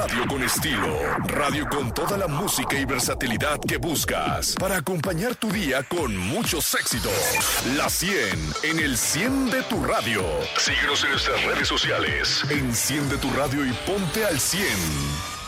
radio con estilo. Radio con toda la música y versatilidad que buscas para acompañar tu día con muchos éxitos. La 100 en el 100 de tu radio. Síguenos en nuestras redes sociales. Enciende tu radio y ponte al 100.